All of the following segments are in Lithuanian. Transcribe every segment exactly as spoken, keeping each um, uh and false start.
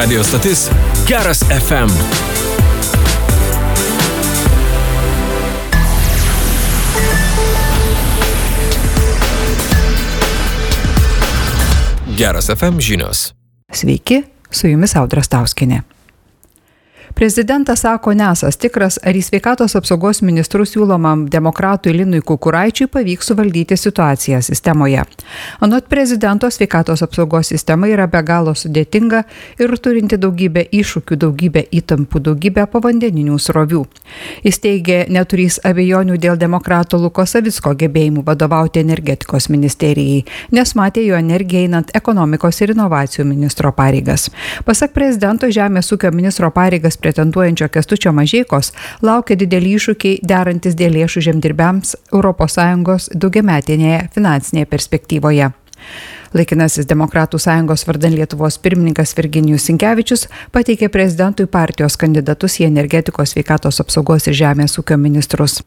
Radio stotis Geras F M. Geras F M žinios. Sveiki, su jumis Audra Stauskienė. Prezidentas sako nesas tikras, ar į sveikatos apsaugos ministrų siūlomam demokratui Linui Kukuraičiui pavyks suvaldyti situaciją sistemoje. Anot prezidento, sveikatos apsaugos sistema yra be galo sudėtinga ir turinti daugybę iššūkių, daugybę įtampų, daugybę povandeninių srovių. Jis teigė, neturys abejonių dėl demokrato Luko Savicko gebėjimų vadovauti energetikos ministerijai, nes matė jo energiją einant ekonomikos ir inovacijų ministro pareigas. Pasak prezidento, žemės ūkio ministro pareigas pretenduojančio Kęstučio Mažeikos laukia dideli iššūkiai derantis dėl lėšų žemdirbiams Europos Sąjungos daugiametinėje finansinėje perspektyvoje. Laikinasis Demokratų sąjungos vardan Lietuvos pirmininkas Virginijus Sinkevičius pateikė prezidentui partijos kandidatus į energetikos, sveikatos apsaugos ir žemės ūkio ministrus.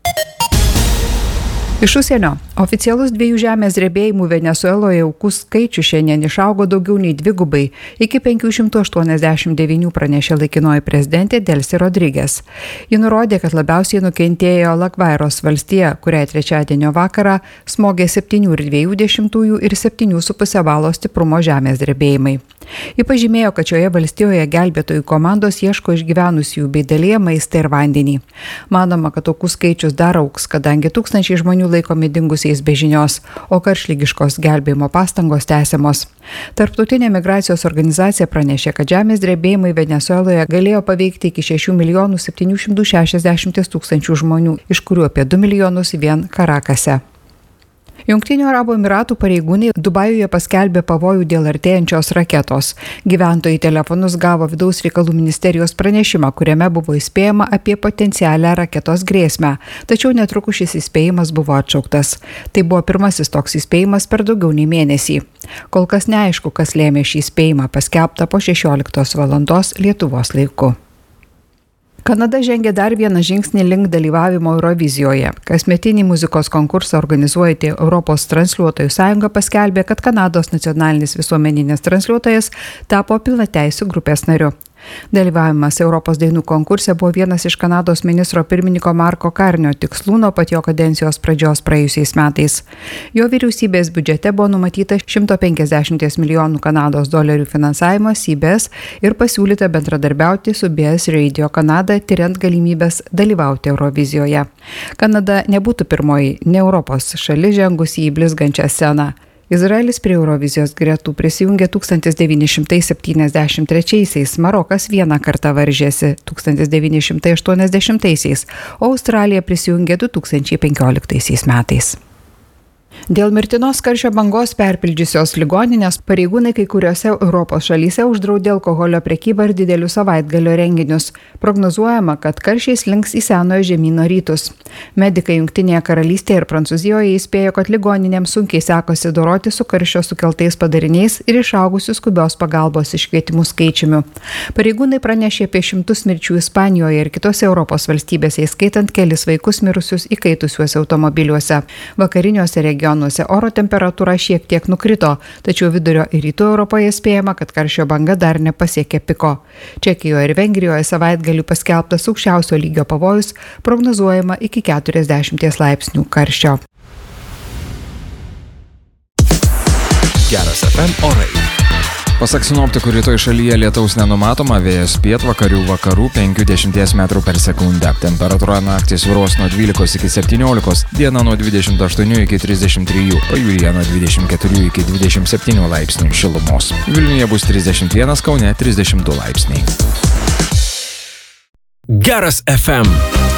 Iš užsienio. Oficialus dviejų žemės drebėjimų Venesueloje aukų skaičius šiandien išaugo daugiau nei dvigubai, iki penkių šimtų aštuoniasdešimt devynių pranešė laikinoji prezidentė Delsi Rodriguez. Ji nurodė, kad labiausiai nukentėjo Lagvairos valstija, kuriai trečiadienio vakarą smogė septynių ir dviejų dešimtųjų ir septynių su puse balo stiprumo žemės drebėjimai. Ji pažymėjo, kad šioje valstijoje gelbėtojų komandos ieško išgyvenusiųjų bei dalija maistą ir vandenį. Manoma, kad aukų skaičius dar augs, kadangi tūkstančiai žmonių laikomi dingusiais be žinios, o karštligiškos gelbėjimo pastangos tęsiamos. Tarptautinė migracijos organizacija pranešė, kad žemės drebėjimai Venesueloje galėjo paveikti iki šešių milijonų septynių šimtų šešiasdešimt tūkstančių žmonių, iš kurių apie du milijonus vien Karakase. Jungtinių Arabų Emiratų pareigūnai Dubajuje paskelbė pavojų dėl artėjančios raketos. Gyventojai telefonus gavo vidaus reikalų ministerijos pranešimą, kuriame buvo įspėjama apie potencialią raketos grėsmę, tačiau netrukus šis įspėjimas buvo atšauktas. Tai buvo pirmasis toks įspėjimas per daugiau nei mėnesį. Kol kas neaišku, kas lėmė šį įspėjimą, paskelbtą po šešioliktos valandos Lietuvos laiku. Kanada žengė dar vieną žingsnį link dalyvavimo Eurovizijoje. Kasmetinį muzikos konkursą organizuojanti Europos transliuotojų sąjunga paskelbė, kad Kanados nacionalinis visuomeninis transliuotojas tapo pilnateisiu grupės nariu. Dalyvavimas Europos dainų konkurse buvo vienas iš Kanados ministro pirmininko Marko Karnio tikslų nuo pat jo kadencijos pradžios praėjusiais metais. Jo vyriausybės biudžete buvo numatyta šimtas penkiasdešimt milijonų Kanados dolerių finansavimas C B S ir pasiūlyta bendradarbiauti su B S Radio Kanada, tiriant galimybės dalyvauti Eurovizijoje. Kanada nebūtų pirmoji ne Europos šalis žengusi į blizgančią sceną. Izraelis prie Eurovizijos gretų prisijungė tūkstantis devyni šimtai septyniasdešimt trečiaisiais, Marokas vieną kartą varžėsi tūkstantis devyni šimtai aštuoniasdešimtaisiais, o Australija prisijungė du tūkstančiai penkioliktaisiais metais. Dėl mirtinos karščio bangos perpildžiusios ligoninės pareigūnai kai kuriuose Europos šalyse uždraudė alkoholio prekybą ir didelius savaitgalio renginius. Prognozuojama, kad karščiai slinks į senojo žemyno rytus. Medikai Jungtinėje karalystėje ir Prancūzijoje įspėjo, kad ligoninėms sunkiai sekosi doroti su karščio sukeltais padariniais ir išaugusių skubios pagalbos iškvietimų skaičiumi. Pareigūnai pranešė apie šimtus mirčių Ispanijoje ir kitose Europos valstybėse, įskaitant kelis vaikus mirusius įkaitusiuose automobiliuose. Vakariniuose regionuose Regionuose oro temperatūra šiek tiek nukrito, tačiau vidurio ir rytų Europoje spėjama, kad karščio banga dar nepasiekė piko. Čekijoje ir Vengrijoje savaitgalį paskelbtas aukščiausio lygio pavojus, prognozuojama iki keturiasdešimt laipsnių karščio. Geras F M orai. Pasak sinoptikų, rytoj šalyje lietaus nenumatoma, vėjas pietvakarių vakarų penkių dešimties metrų per sekundę. Temperatūra naktį svyruos nuo dvylikos iki septyniolikos, diena nuo dvidešimt aštuonių iki trisdešimt trijų, pajūryje nuo dvidešimt keturių iki dvidešimt septynių laipsnių šilumos. Vilniuje bus trisdešimt vienas, Kaune trisdešimt du laipsniai. Geras F M.